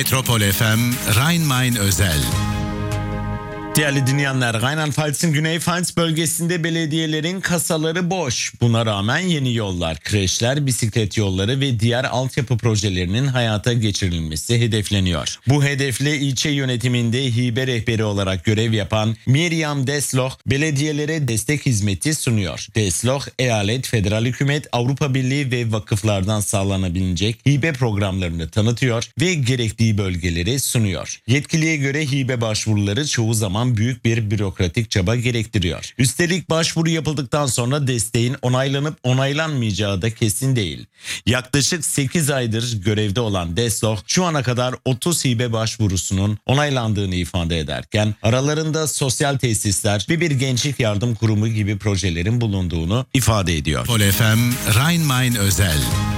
Metropol FM Rhein-Main özel. Değerli dinleyenler, Rheinland-Pfalz'ın Güney-Pfalz bölgesinde belediyelerin kasaları boş. Buna rağmen yeni yollar, kreşler, bisiklet yolları ve diğer altyapı projelerinin hayata geçirilmesi hedefleniyor. Bu hedefle ilçe yönetiminde hibe rehberi olarak görev yapan Miriam Desloch belediyelere destek hizmeti sunuyor. Desloch, eyalet, federal hükümet, Avrupa Birliği ve vakıflardan sağlanabilecek hibe programlarını tanıtıyor ve gerektiği bölgeleri sunuyor. Yetkiliye göre hibe başvuruları çoğu zaman büyük bir bürokratik çaba gerektiriyor. Üstelik başvuru yapıldıktan sonra desteğin onaylanıp onaylanmayacağı da kesin değil. Yaklaşık 8 aydır görevde olan Desloch şu ana kadar 30 hibe başvurusunun onaylandığını ifade ederken aralarında sosyal tesisler ve bir gençlik yardım kurumu gibi projelerin bulunduğunu ifade ediyor. Metropol FM Rhein-Main özel.